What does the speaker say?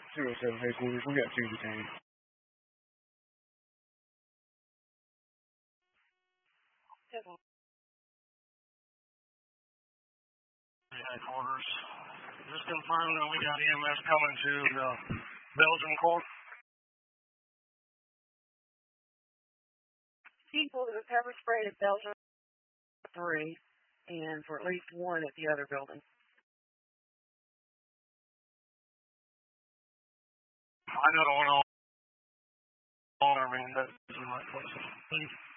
07 headquarters, we got 2 detained. Headquarters. Just confirmed that we got EMS coming to the Belgian court. People that have pepper sprayed at Belgium 3 and for at least 1 at the other building. I know the one on, I mean, that's the right place.